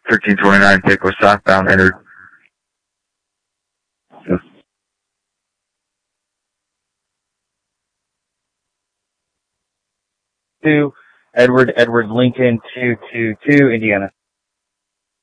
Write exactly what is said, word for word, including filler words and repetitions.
thirteen twenty-nine, Pickle southbound, entered. Two, Edward, Edward Lincoln, two two two, Indiana.